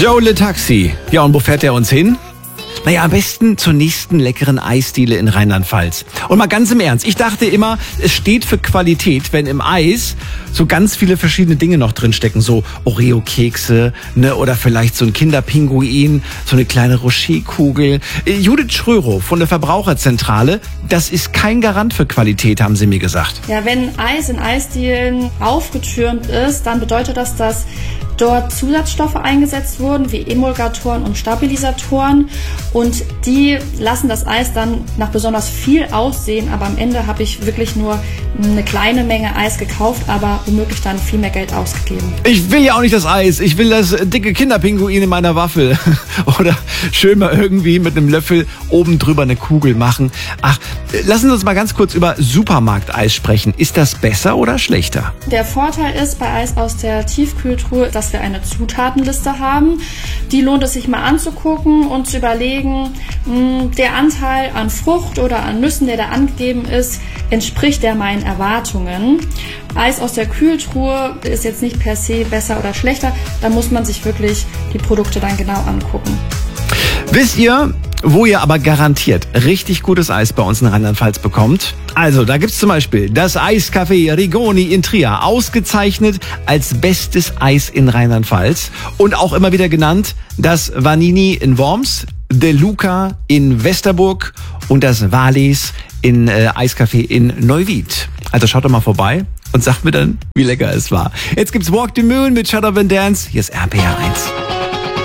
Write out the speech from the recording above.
Joe Le Taxi. Ja, und wo fährt er uns hin? Naja, am besten zur nächsten leckeren Eisdiele in Rheinland-Pfalz. Und mal ganz im Ernst, ich dachte immer, es steht für Qualität, wenn im Eis so ganz viele verschiedene Dinge noch drinstecken. So Oreo-Kekse, ne, oder vielleicht so ein Kinderpinguin, so eine kleine Rocher-Kugel. Judith Schrörow von der Verbraucherzentrale, das ist kein Garant für Qualität, haben sie mir gesagt. Ja, wenn Eis in Eisdielen aufgetürmt ist, dann bedeutet das, dass dort Zusatzstoffe eingesetzt wurden, wie Emulgatoren und Stabilisatoren. Und die lassen das Eis dann nach besonders viel aussehen. Aber am Ende habe ich wirklich nur eine kleine Menge Eis gekauft, aber womöglich dann viel mehr Geld ausgegeben. Ich will ja auch nicht das Eis, ich will das dicke Kinderpinguin in meiner Waffel. Oder schön mal irgendwie mit einem Löffel oben drüber eine Kugel machen. Ach, lassen Sie uns mal ganz kurz über Supermarkteis sprechen. Ist das besser oder schlechter? Der Vorteil ist bei Eis aus der Tiefkühltruhe, dass wir eine Zutatenliste haben. Die lohnt es sich mal anzugucken und zu überlegen, der Anteil an Frucht oder an Nüssen, der da angegeben ist, entspricht der meinen Erwartungen. Eis aus der Kühltruhe ist jetzt nicht per se besser oder schlechter. Da muss man sich wirklich die Produkte dann genau angucken. Wisst ihr, wo ihr aber garantiert richtig gutes Eis bei uns in Rheinland-Pfalz bekommt? Also, da gibt's zum Beispiel das Eiscafé Rigoni in Trier, ausgezeichnet als bestes Eis in Rheinland-Pfalz und auch immer wieder genannt das Vanini in Worms, De Luca in Westerburg und das Wallis in Eiscafé in Neuwied. Also schaut doch mal vorbei und sagt mir dann, wie lecker es war. Jetzt gibt's Walk the Moon mit Shut Up and Dance. Hier ist RPR 1.